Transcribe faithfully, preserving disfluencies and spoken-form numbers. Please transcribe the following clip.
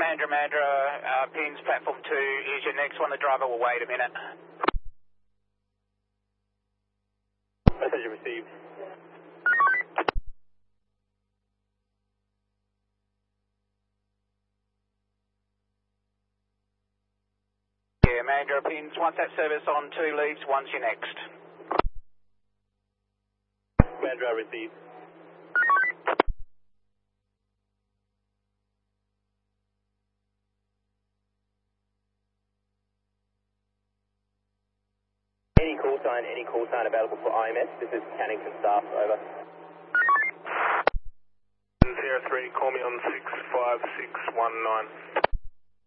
Mandra, Mandra, uh, pins platform two is your next one. The driver will wait a minute. Message received. Yeah, Mandra pins. Once that service on two leaves, one's your next. Mandra received. Any call sign, any call sign available for I M S. This is Cannington staff, over. zero three, call me on six five six one nine.